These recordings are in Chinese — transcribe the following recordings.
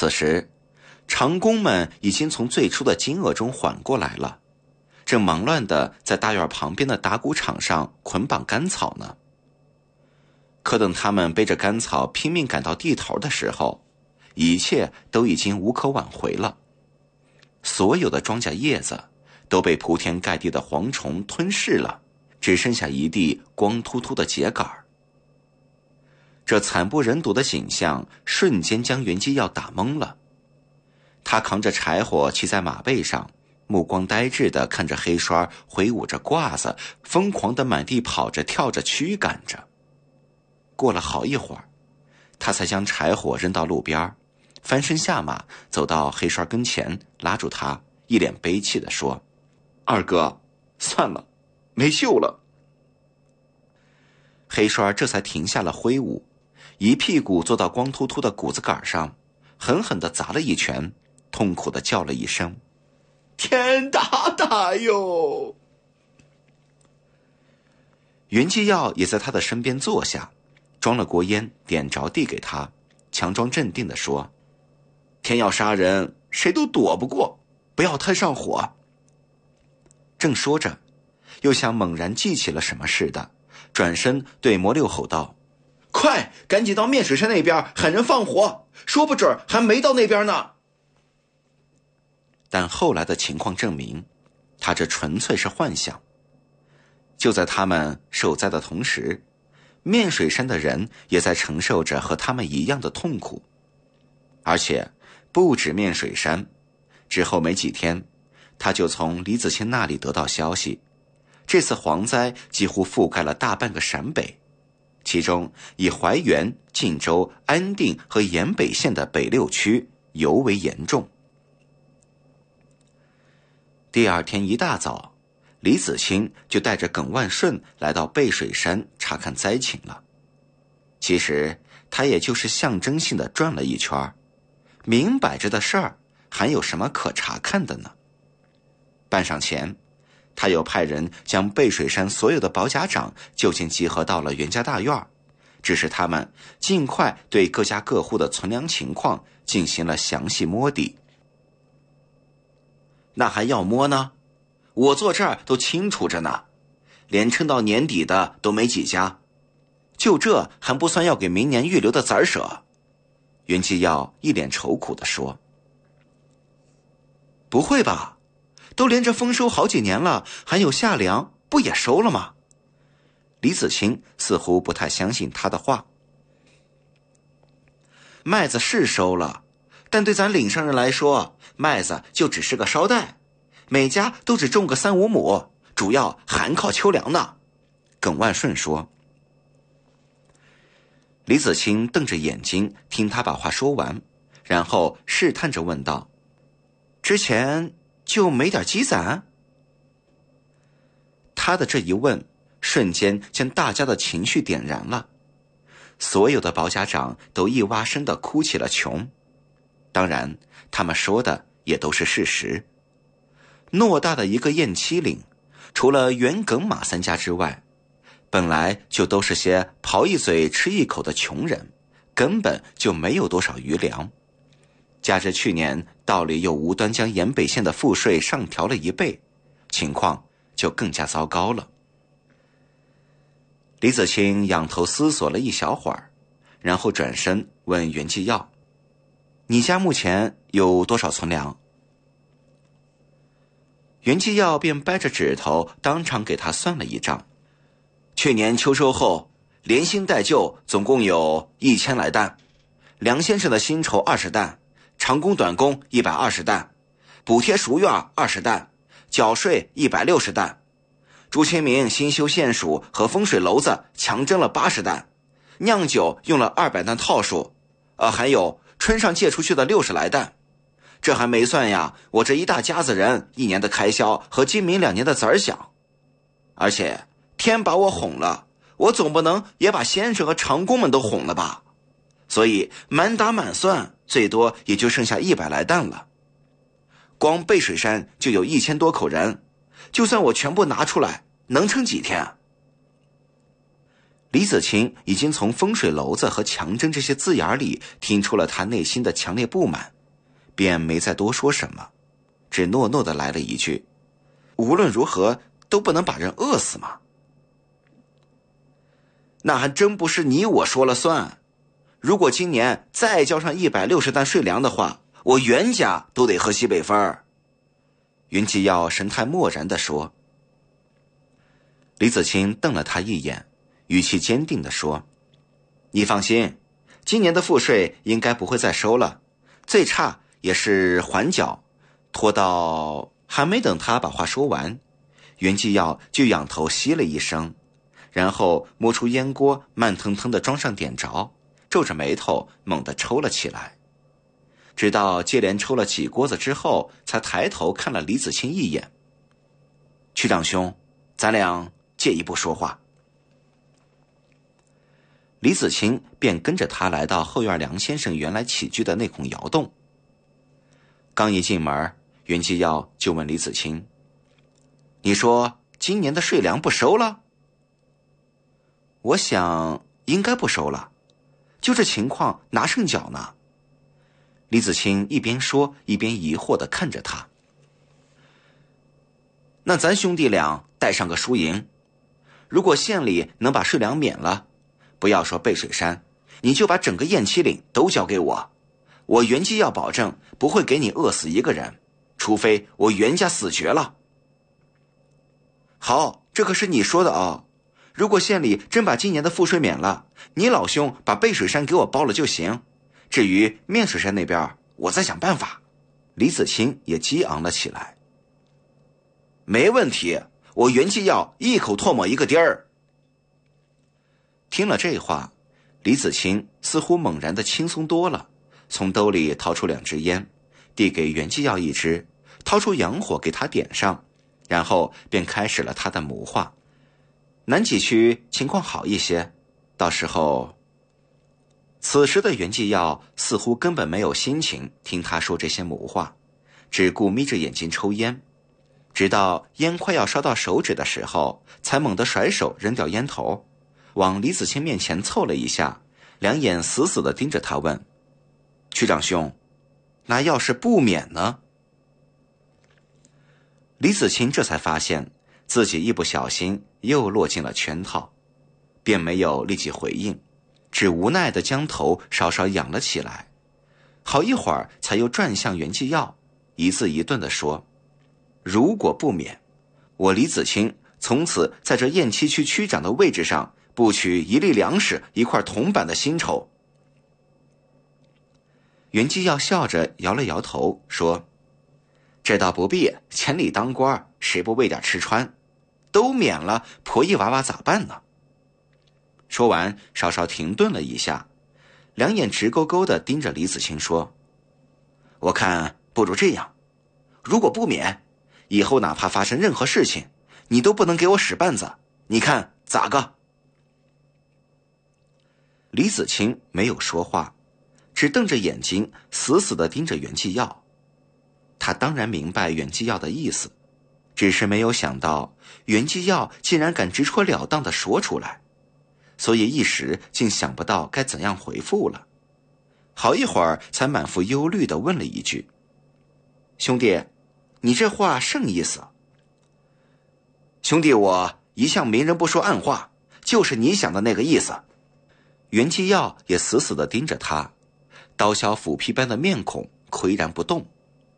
此时长工们已经从最初的惊愕中缓过来了，正忙乱地在大院旁边的打谷场上捆绑干草呢。可等他们背着干草拼命赶到地头的时候，一切都已经无可挽回了。所有的庄稼叶子都被铺天盖地的蝗虫吞噬了，只剩下一地光秃秃的秸秆。这惨不忍睹的景象瞬间将袁基耀打懵了。他扛着柴火骑在马背上，目光呆滞地看着黑刷挥舞着褂子，疯狂地满地跑着跳着驱赶着。过了好一会儿，他才将柴火扔到路边，翻身下马，走到黑刷跟前，拉住他，一脸悲戚地说：“二哥，算了，没救了。”黑刷这才停下了挥舞，一屁股坐到光秃秃的谷子杆上，狠狠地砸了一拳，痛苦地叫了一声：“天大大哟！”袁继耀也在他的身边坐下，装了锅烟，点着递给他，强装镇定地说：“天要杀人，谁都躲不过，不要太上火。”正说着，又像猛然记起了什么似的，转身对魔六吼道：“快，赶紧到面水山那边喊人放火，说不准还没到那边呢。”但后来的情况证明，他这纯粹是幻想。就在他们受灾的同时，面水山的人也在承受着和他们一样的痛苦。而且不止面水山，之后没几天，他就从李子清那里得到消息，这次蝗灾几乎覆盖了大半个陕北，其中以怀原、晋州、安定和延北县的北六区尤为严重。第二天一大早，李子清就带着耿万顺来到背水山查看灾情了。其实他也就是象征性的转了一圈，明摆着的事儿还有什么可查看的呢？半晌前，他又派人将背水山所有的保甲长就近集合到了袁家大院，指示他们尽快对各家各户的存粮情况进行了详细摸底。那还要摸呢？我坐这儿都清楚着呢，连撑到年底的都没几家，就这还不算要给明年预留的子儿舍。袁继耀一脸愁苦地说：“不会吧，都连着丰收好几年了，还有下粮，不也收了吗？”李子清似乎不太相信他的话。麦子是收了，但对咱岭上人来说，麦子就只是个捎带，每家都只种个3-5亩，主要还靠秋粮呢。耿万顺说。李子清瞪着眼睛听他把话说完，然后试探着问道：“之前就没点积攒？”他的这一问瞬间将大家的情绪点燃了，所有的保甲长都一挖声地哭起了穷。当然他们说的也都是事实。偌大的一个雁七岭，除了袁耿马3家之外，本来就都是些刨一嘴吃一口的穷人，根本就没有多少余粮。加之去年道里又无端将延北县的赋税上调了1倍，情况就更加糟糕了。李子清仰头思索了一小会儿，然后转身问袁继耀：“你家目前有多少存粮？”袁继耀便掰着指头当场给他算了一账。去年秋收后，连新带旧总共有1000来担，梁先生的薪酬20担，长工短工120担，补贴熟院20担，缴税160担，朱清明新修县署和风水楼子强征了80担，酿酒用了200担套数，还有春上借出去的60来担。这还没算呀，我这一大家子人1年的开销和今明2年的子儿饷。而且天把我哄了，我总不能也把先生和长工们都哄了吧，所以满打满算最多也就剩下100来担了。光背水山就有1000多口人，就算我全部拿出来，能撑几天？李子清已经从风水楼子和强征这些字眼里听出了他内心的强烈不满。 便没再多说什么，只诺诺地来了一句：无论如何都不能把人饿死嘛。那还真不是你我说了算，如果今年再交上160担税粮的话，我袁家都得喝西北风。袁继耀神态漠然地说。李子清瞪了他一眼，语气坚定地说：你放心，今年的赋税应该不会再收了，最差也是缓缴，拖到……还没等他把话说完，袁继耀就仰头吸了一声，然后摸出烟锅，慢腾腾地装上点着，皱着眉头猛地抽了起来，直到接连抽了几锅子之后，才抬头看了李子清一眼。区长兄，咱俩借一步说话。李子清便跟着他来到后院梁先生原来起居的那孔窑洞。刚一进门，袁继耀就问李子清：你说今年的税粮不收了？我想应该不收了，就这情况拿剩缴呢。李子清一边说一边疑惑地看着他。那咱兄弟俩带上个输赢，如果县里能把税粮免了，不要说背水山，你就把整个雁栖岭都交给我，我袁继耀保证不会给你饿死一个人，除非我袁家死绝了。好，这可是你说的哦。如果县里真把今年的赋税免了，你老兄把背水山给我包了就行，至于面水山那边，我再想办法。李子清也激昂了起来。没问题，我袁继耀一口唾沫一个钉儿。听了这话，李子清似乎猛然的轻松多了，从兜里掏出2支烟，递给袁继耀一支，掏出洋火给他点上，然后便开始了他的谋划。南几区情况好一些，到时候……此时的袁继耀似乎根本没有心情听他说这些谋划，只顾眯着眼睛抽烟，直到烟快要烧到手指的时候，才猛地甩手扔掉烟头，往李子清面前凑了一下，两眼死死地盯着他问：区长兄，那要是不免呢？李子清这才发现自己一不小心又落进了圈套，便没有立即回应，只无奈地将头稍稍仰了起来，好一会儿才又转向袁继耀，一字一顿地说：如果不免，我李子清从此在这雁栖区区长的位置上不取1粒粮食1块铜板的薪酬。袁继耀笑着摇了摇头说：这倒不必，千里当官，谁不为点吃穿？都免了，婆姨娃娃咋办呢？说完稍稍停顿了一下，两眼直勾勾地盯着李子清说：我看不如这样，如果不免，以后哪怕发生任何事情，你都不能给我使绊子，你看咋个？李子清没有说话，只瞪着眼睛死死地盯着袁继耀。他当然明白袁继耀的意思，只是没有想到袁继耀竟然敢直戳了当地说出来，所以一时竟想不到该怎样回复了。好一会儿才满腹忧虑地问了一句：兄弟，你这话甚意思？兄弟，我一向明人不说暗话，就是你想的那个意思。袁继耀也死死地盯着他，刀削斧劈般的面孔岿然不动。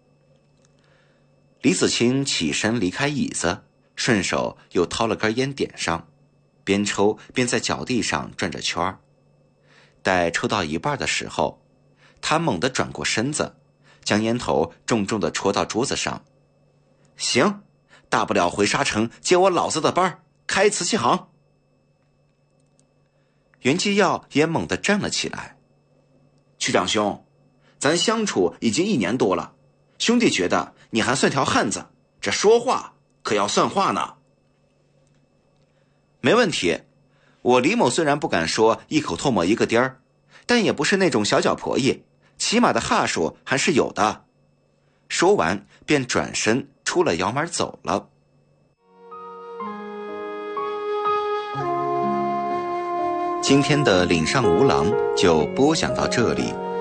李子清起身离开椅子，顺手又掏了根烟点上，边抽边在脚地上转着圈儿。待抽到一半的时候，他猛地转过身子，将烟头重重地戳到桌子上。行，大不了回沙城接我老子的班，开瓷器行。袁继耀也猛地站了起来。区长兄，咱相处已经1年多了，兄弟觉得你还算条汉子，这说话可要算话呢。没问题，我李某虽然不敢说一口唾沫一个钉儿，但也不是那种小脚婆姨，起码的哈数还是有的。说完便转身出了窑门走了。今天的岭上无郎就播讲到这里。